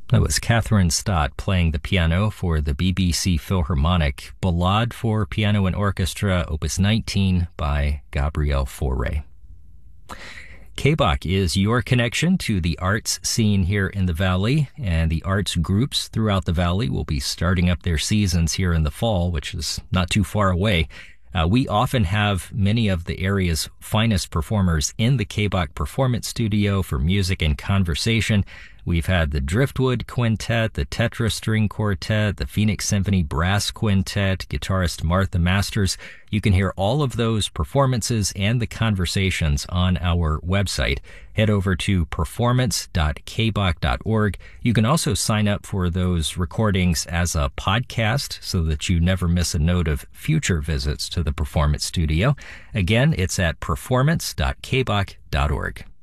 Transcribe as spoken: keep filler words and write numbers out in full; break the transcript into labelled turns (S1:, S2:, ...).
S1: That was Catherine Stott playing the piano for the B B C Philharmonic, Ballade for Piano and Orchestra, Opus nineteen by Gabriel Fauré. K B O C is your connection to the arts scene here in the Valley, and the arts groups throughout the Valley will be starting up their seasons here in the fall, which is not too far away. Uh, we often have many of the area's finest performers in the K B O C Performance Studio for music and conversation. We've had the Driftwood Quintet, the Tetra String Quartet, the Phoenix Symphony Brass Quintet, guitarist Martha Masters. You can hear all of those performances and the conversations on our website. Head over to performance dot k b o c dot org. You can also sign up for those recordings as a podcast so that you never miss a note of future visits to the Performance Studio. Again, it's at performance dot k b o c dot org.